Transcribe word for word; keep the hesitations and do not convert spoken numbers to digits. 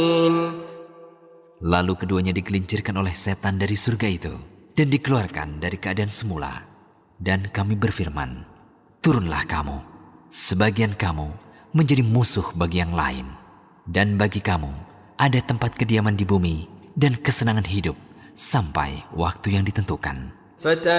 Lalu keduanya digelincirkan oleh setan dari surga itu dan dikeluarkan dari keadaan semula. Dan kami berfirman, turunlah kamu, sebagian kamu menjadi musuh bagi yang lain, dan bagi kamu ada tempat kediaman di bumi dan kesenangan hidup sampai waktu yang ditentukan.